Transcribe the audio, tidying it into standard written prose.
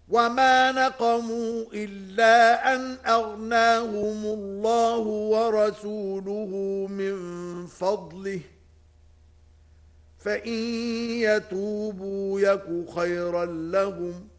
وما نقموا إلا أن أغناهم الله ورسوله من فضله فإن يتوبوا يك خيرا لهم